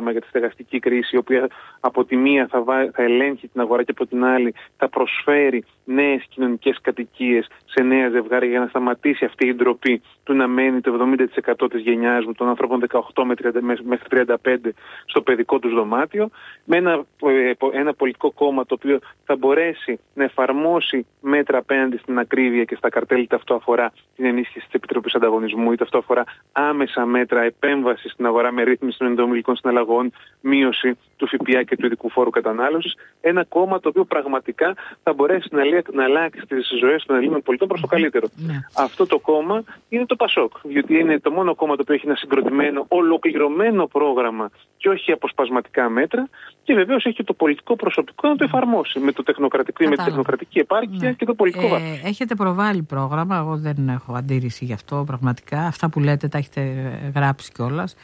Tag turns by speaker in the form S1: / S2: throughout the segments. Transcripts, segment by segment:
S1: πρόγραμμα για τη στεγαστική κρίση, η οποία από τη μία θα ελέγχει την αγορά και από την άλλη θα προσφέρει νέες κοινωνικές κατοικίες σε νέα ζευγάρια για να σταματήσει αυτή η ντροπή του να μένει το 70% της γενιάς μου, των ανθρώπων 18 μέχρι 35 στο παιδικό τους δωμάτιο, με ένα πολιτικό κόμμα το οποίο θα μπορέσει να εφαρμόσει μέτρα απέναντι στην ακρίβεια και στα καρτέλ, είτε αυτό αφορά την ενίσχυση της Επιτροπής Ανταγωνισμού, είτε αυτό αφορά άμεσα μέτρα επέμβαση στην αγορά με ρύθμιση των ενδομιλικών συναλλαγών, μείωση του ΦΠΑ και του ειδικού φόρου κατανάλωσης. Ένα κόμμα το οποίο πραγματικά θα μπορέσει να αλλάξει τις ζωές των Ελλήνων πολιτών προς το καλύτερο. Αυτό το κόμμα είναι το ΠΑΣΟΚ, διότι είναι το μόνο κόμμα το οποίο έχει ένα συγκροτημένο, ολοκληρωμένο πρόγραμμα και όχι αποσπασματικά μέτρα, και βεβαίως έχει το πολιτικό προσωπικό να το εφαρμόσει με, με την τεχνοκρατική επάρκεια και το πολιτικό βάθος.
S2: Έχετε προβάλει πρόγραμμα, εγώ δεν έχω αντίρρηση γι' αυτό πραγματικά. Αυτά που λέτε τα έχετε γράψει κιόλας.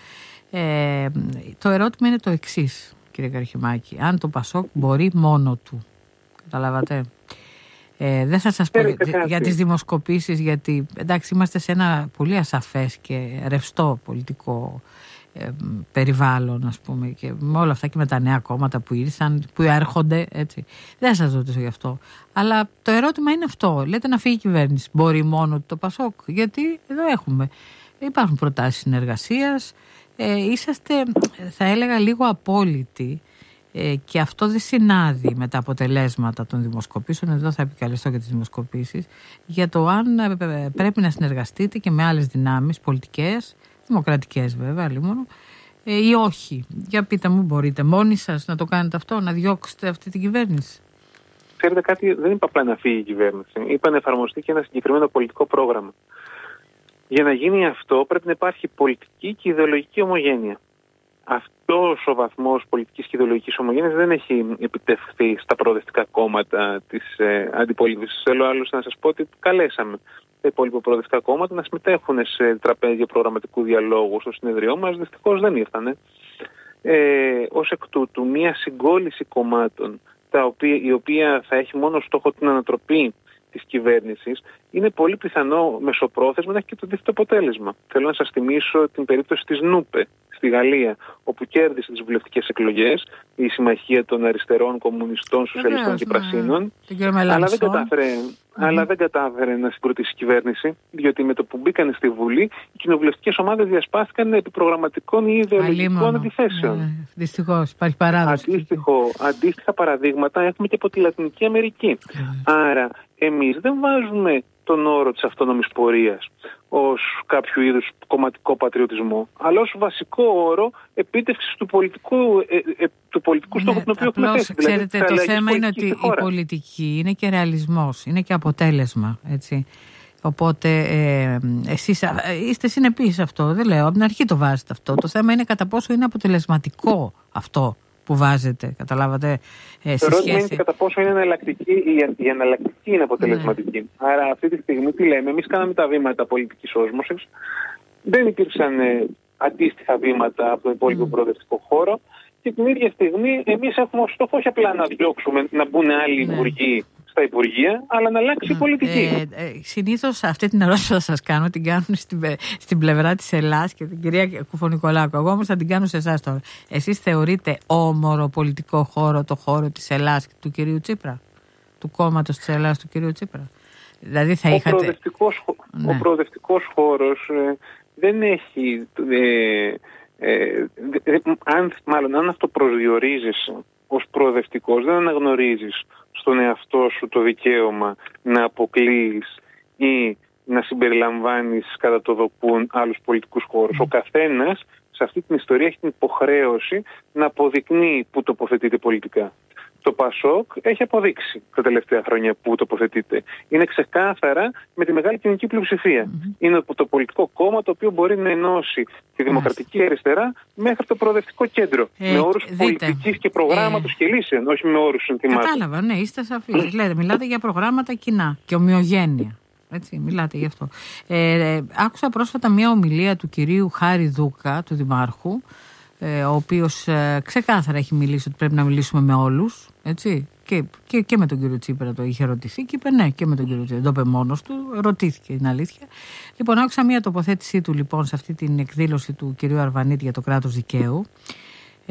S2: Το ερώτημα είναι το εξής, κύριε Καρχημάκη. Αν το ΠΑΣΟΚ μπορεί μόνο του, καταλάβατε. Δεν θα σας πω για τις δημοσκοπήσεις, γιατί εντάξει είμαστε σε ένα πολύ ασαφές και ρευστό πολιτικό περιβάλλον, ας πούμε, και με όλα αυτά και με τα νέα κόμματα που ήρθαν, που έρχονται, έτσι. Δεν θα σας ρωτήσω γι' αυτό. Αλλά το ερώτημα είναι αυτό. Λέτε να φύγει η κυβέρνηση. Μπορεί μόνο το ΠΑΣΟΚ? Γιατί εδώ υπάρχουν προτάσεις συνεργασίας. Είσαστε, θα έλεγα, λίγο απόλυτοι. Και αυτό δεν συνάδει με τα αποτελέσματα των δημοσκοπήσεων. Εδώ θα επικαλεστώ και τις δημοσκοπήσεις, για το αν πρέπει να συνεργαστείτε και με άλλες δυνάμεις πολιτικές, δημοκρατικές βέβαια, λίμωνο, ή όχι. Για πείτε μου, μπορείτε μόνοι σας να το κάνετε αυτό, να διώξετε αυτή την κυβέρνηση?
S1: Ξέρετε κάτι, δεν είπα απλά να φύγει η κυβέρνηση. Είπα να εφαρμοστεί και ένα συγκεκριμένο πολιτικό πρόγραμμα. Για να γίνει αυτό πρέπει να υπάρχει πολιτική και ιδεολογική ομογένεια. Αυτός ο βαθμός πολιτικής και ιδεολογικής ομογένειας δεν έχει επιτευχθεί στα προοδευτικά κόμματα της αντιπολίτευσης. Θέλω άλλωστε να σας πω ότι καλέσαμε τα υπόλοιπα προοδευτικά κόμματα να συμμετέχουν σε τραπέζια προγραμματικού διαλόγου στο συνεδριό μας. Δυστυχώς δεν ήρθανε. Ως εκ τούτου, μια συγκόλληση κομμάτων, η οποία θα έχει μόνο στόχο την ανατροπή της κυβέρνησης, είναι πολύ πιθανό μεσοπρόθεσμα να έχει και το αντίθετο αποτέλεσμα. Θέλω να σας θυμίσω την περίπτωση της Νούπε στη Γαλλία, όπου κέρδισε τις βουλευτικές εκλογές η Συμμαχία των Αριστερών, Κομμουνιστών, Σοσιαλιστών και Πρασίνων, αλλά δεν κατάφερε να συγκροτήσει κυβέρνηση, διότι με το που μπήκαν στη Βουλή, οι κοινοβουλευτικές ομάδες διασπάστηκαν επί προγραμματικών ή ιδεολογικών αντιθέσεων.
S2: Δυστυχώς, υπάρχει παράδοση.
S1: Αντίστοιχα παραδείγματα έχουμε και από τη Λατινική Αμερική. Άρα, εμείς δεν βάζουμε τον όρο της αυτόνομης πορείας ως κάποιο είδους κομματικό πατριωτισμό, αλλά ως βασικό όρο επίτευξης του πολιτικού στόχου τον οποίο έχουμε θέσει.
S2: Ξέρετε, το θέμα είναι ότι η πολιτική είναι και ρεαλισμός, είναι και αποτέλεσμα, έτσι. Οπότε εσείς είστε συνεπείς σε αυτό, δεν λέω, από την αρχή το βάζετε αυτό. Το θέμα είναι κατά πόσο είναι αποτελεσματικό αυτό που βάζετε, καταλάβατε,
S1: το ερώτημα είναι κατά πόσο είναι εναλλακτική, η εναλλακτική είναι αποτελεσματική. Ναι. Άρα αυτή τη στιγμή τι λέμε, εμείς κάναμε τα βήματα πολιτικής όσμωσης, δεν υπήρξαν αντίστοιχα βήματα από τον υπόλοιπο προοδευτικό χώρο και την ίδια στιγμή εμείς έχουμε ως στόχο όχι απλά να διώξουμε, να μπουν άλλοι υπουργοί στα υπουργεία, αλλά να αλλάξει η πολιτική.
S2: Συνήθως αυτή την ερώτηση που θα σας κάνω την κάνουν στην πλευρά της Ελλάδας και την κυρία Κουφωνικολάκου. Εγώ όμως θα την κάνω σε εσάς τώρα. Εσείς θεωρείτε όμορο πολιτικό χώρο το χώρο της Ελλάδας και του κυρίου Τσίπρα, του κόμματος της Ελλάδας του κυρίου Τσίπρα? Δηλαδή θα είχατε...
S1: Ο προοδευτικός χώρος δεν έχει... αν αυτό προσδιορίζεις ως προοδευτικός, δεν αναγνωρίζεις στον εαυτό σου το δικαίωμα να αποκλείεις ή να συμπεριλαμβάνεις κατά το δοκούν άλλους πολιτικούς χώρους. Ο καθένας σε αυτή την ιστορία έχει την υποχρέωση να αποδεικνύει πού τοποθετείται πολιτικά. Το ΠΑΣΟΚ έχει αποδείξει τα τελευταία χρόνια πού τοποθετείται. Είναι ξεκάθαρα με τη μεγάλη κοινωνική πλειοψηφία. Είναι το πολιτικό κόμμα το οποίο μπορεί να ενώσει τη δημοκρατική αριστερά μέχρι το προοδευτικό κέντρο. Με όρους πολιτικής και προγράμματος και λύσεων, όχι με όρους συνθημάτων.
S2: Κατάλαβα, ναι, είστε σαφείς. Μιλάτε για προγράμματα κοινά και ομοιογένεια. Έτσι, μιλάτε γι' αυτό. Άκουσα πρόσφατα μια ομιλία του κυρίου Χάρη Δούκα, του Δημάρχου, ο οποίος ξεκάθαρα έχει μιλήσει ότι πρέπει να μιλήσουμε με όλους, έτσι, και με τον κύριο Τσίπρα το είχε ρωτηθεί και είπε ναι, και με τον κύριο Τσίπρα, το είπε μόνος του, ρωτήθηκε, είναι αλήθεια. Λοιπόν, άκουσα μια τοποθέτησή του λοιπόν σε αυτή την εκδήλωση του κυρίου Αρβανίτη για το κράτος δικαίου